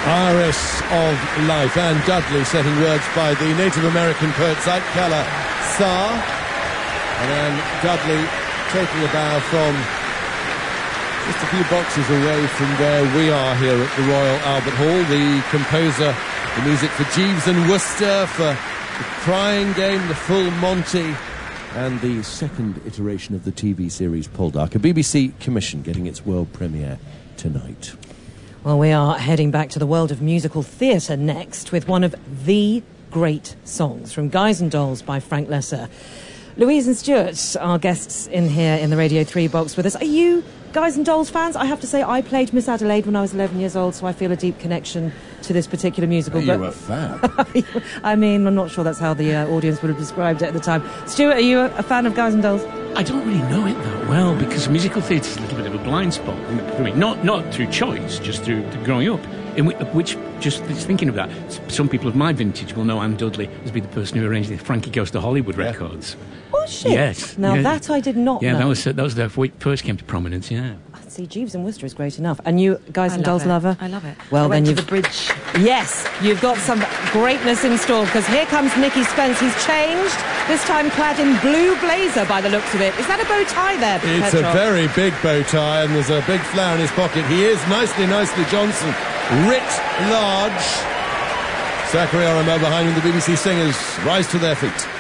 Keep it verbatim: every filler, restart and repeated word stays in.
Iris of Life. Anne Dudley setting words by the Native American poet Zeitkala Sa. And Anne Dudley taking a bow from just a few boxes away from where we are here at the Royal Albert Hall. The composer, the music for Jeeves and Wooster, for The Crying Game, The Full Monty, and the second iteration of the T V series Poldark, a B B C commission getting its world premiere tonight. Well, we are heading back to the world of musical theatre next with one of the great songs from Guys and Dolls by Frank Loesser. Louise and Stuart are guests in here in the Radio three box with us. Are you Guys and Dolls fans? I have to say I played Miss Adelaide when I was eleven years old, so I feel a deep connection to this particular musical. Are you a fan? I mean, I'm not sure that's how the uh, audience would have described it at the time. Stuart, are you a, a fan of Guys and Dolls? I don't really know it that well because musical theatre is a little bit of a blind spot for me. Not not through choice, just through growing up. In which, just thinking of that, some people of my vintage will know Anne Dudley as being the person who arranged the Frankie Goes to Hollywood yeah. records. Oh, shit. Yes. Now, yeah. that I did not yeah, know. Yeah, that was, uh, that was the way it first came to prominence, yeah. See, Jeeves and Wooster is great enough. And you, Guys I and love Dolls it. lover? I love it. Well, I then went you've... to the bridge. Yes, you've got some greatness in store, because here comes Nicky Spence. He's changed, this time clad in blue blazer by the looks of it. Is that a bow tie there, It's Petrov? a very big bow tie, and there's a big flower in his pocket. He is nicely, nicely Johnson. Writ large. Zachary Oramel behind him. The B B C singers rise to their feet.